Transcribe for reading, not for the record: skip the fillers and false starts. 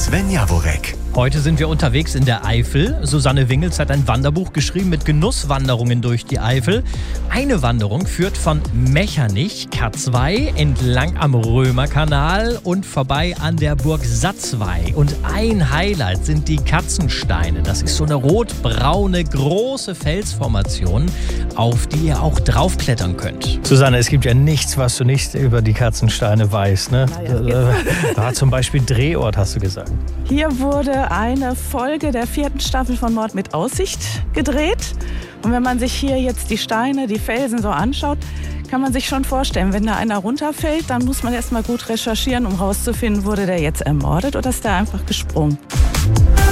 Sven Javonek. Heute sind wir unterwegs in der Eifel. Susanne Wingels hat ein Wanderbuch geschrieben mit Genusswanderungen durch die Eifel. Eine Wanderung führt von Mechernich, Katzwey, entlang am Römerkanal und vorbei an der Burg Satzwey. Und ein Highlight sind die Katzensteine. Das ist so eine rotbraune, große Felsformation, auf die ihr auch draufklettern könnt. Susanne, es gibt ja nichts, was du nicht über die Katzensteine weißt, ne? Da zum Beispiel Drehort, hast du gesagt. Hier wurde eine Folge der 4. Staffel von Mord mit Aussicht gedreht. Und wenn man sich hier jetzt die Steine, die Felsen so anschaut, kann man sich schon vorstellen, wenn da einer runterfällt, dann muss man erst mal gut recherchieren, um rauszufinden, wurde der jetzt ermordet oder ist der einfach gesprungen.